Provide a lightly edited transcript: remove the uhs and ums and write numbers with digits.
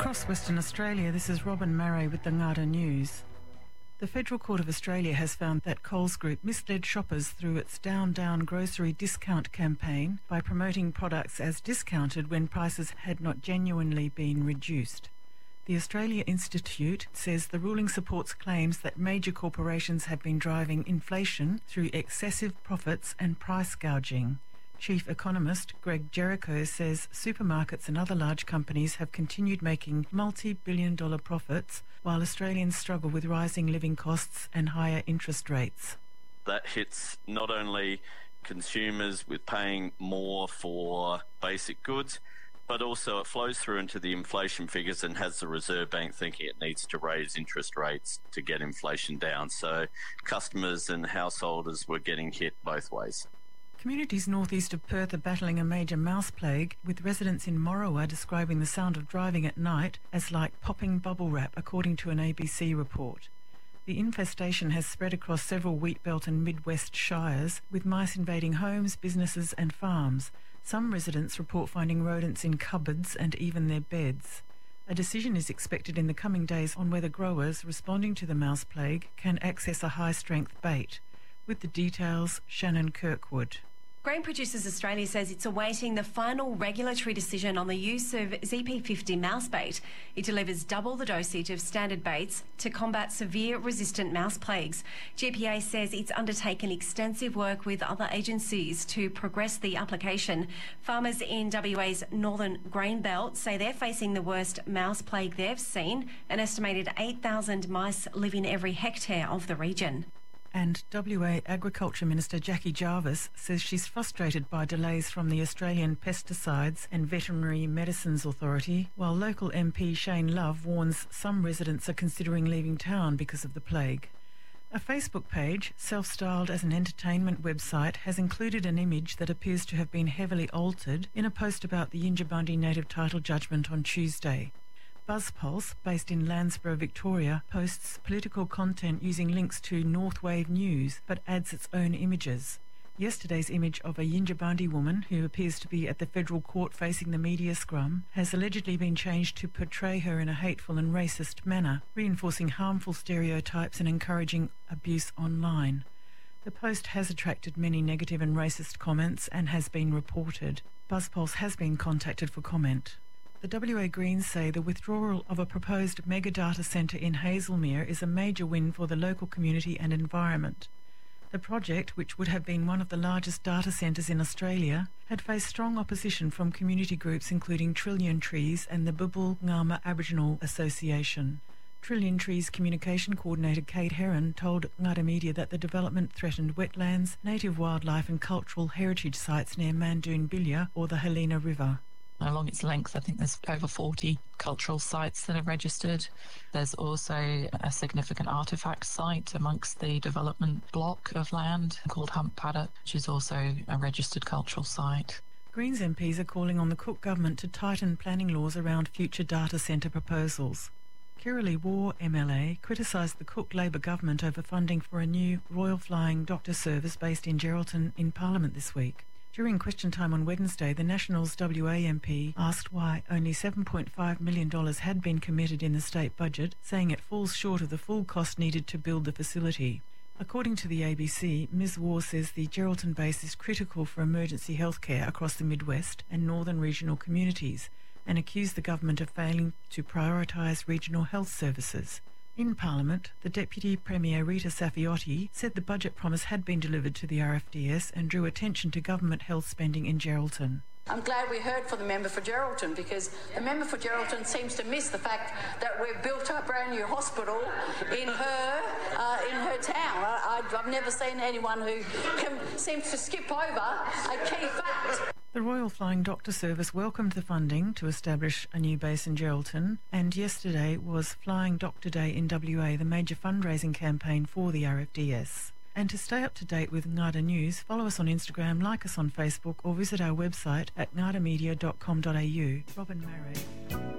Across Western Australia, this is Robin Murray with the Ngada News. The Federal Court of Australia has found that Coles Group misled shoppers through its Down grocery discount campaign by promoting products as discounted when prices had not genuinely been reduced. The Australia Institute says the ruling supports claims that major corporations have been driving inflation through excessive profits and price gouging. Chief economist Greg Jericho says supermarkets and other large companies have continued making multi-billion-dollar profits while Australians struggle with rising living costs and higher interest rates. That hits not only consumers with paying more for basic goods, but also it flows through into the inflation figures and has the Reserve Bank thinking it needs to raise interest rates to get inflation down. So customers and householders were getting hit both ways. Communities northeast of Perth are battling a major mouse plague, with residents in Morawa describing the sound of driving at night as like popping bubble wrap, according to an ABC report. The infestation has spread across several wheatbelt and Midwest shires, with mice invading homes, businesses and farms. Some residents report finding rodents in cupboards and even their beds. A decision is expected in the coming days on whether growers responding to the mouse plague can access a high-strength bait. With the details, Shannon Kirkwood. Grain Producers Australia says it's awaiting the final regulatory decision on the use of ZP50 mouse bait. It delivers double the dosage of standard baits to combat severe resistant mouse plagues. GPA says it's undertaken extensive work with other agencies to progress the application. Farmers in WA's northern grain belt say they're facing the worst mouse plague they've seen. An estimated 8,000 mice live in every hectare of the region. And WA Agriculture Minister Jackie Jarvis says she's frustrated by delays from the Australian Pesticides and Veterinary Medicines Authority, while local MP Shane Love warns some residents are considering leaving town because of the plague. A Facebook page, self-styled as an entertainment website, has included an image that appears to have been heavily altered in a post about the Yindjibarndi Native Title judgment on Tuesday. BuzzPulse, based in Landsborough, Victoria, posts political content using links to Northwave News, but adds its own images. Yesterday's image of a Yindjibarndi woman, who appears to be at the federal court facing the media scrum, has allegedly been changed to portray her in a hateful and racist manner, reinforcing harmful stereotypes and encouraging abuse online. The post has attracted many negative and racist comments and has been reported. BuzzPulse has been contacted for comment. The WA Greens say the withdrawal of a proposed mega data centre in Hazelmere is a major win for the local community and environment. The project, which would have been one of the largest data centres in Australia, had faced strong opposition from community groups including Trillion Trees and the Bubul Ngama Aboriginal Association. Trillion Trees Communication Coordinator Kate Heron told Ngada Media that the development threatened wetlands, native wildlife and cultural heritage sites near Mandoon Bilya or the Helena River. Along its length, I think there's over 40 cultural sites that are registered. There's also a significant artefact site amongst the development block of land called Hump Paddock, which is also a registered cultural site. Greens MPs are calling on the Cook government to tighten planning laws around future data centre proposals. Kirralie Waugh MLA criticised the Cook Labor government over funding for a new Royal Flying Doctor service based in Geraldton in Parliament this week. During question time on Wednesday, the Nationals WA MP asked why only $7.5 million had been committed in the state budget, saying it falls short of the full cost needed to build the facility. According to the ABC, Ms Waugh says the Geraldton base is critical for emergency healthcare across the Midwest and northern regional communities, and accused the government of failing to prioritise regional health services. In Parliament, the Deputy Premier Rita Saffioti said the budget promise had been delivered to the RFDS and drew attention to government health spending in Geraldton. I'm glad we heard from the member for Geraldton, because the member for Geraldton seems to miss the fact that we've built a brand new hospital in her town. I've never seen anyone who seems to skip over a key fact. The Royal Flying Doctor Service welcomed the funding to establish a new base in Geraldton, and yesterday was Flying Doctor Day in WA, the major fundraising campaign for the RFDS. And to stay up to date with Ngada News, follow us on Instagram, like us on Facebook, or visit our website at ngadamedia.com.au. Robin Murray.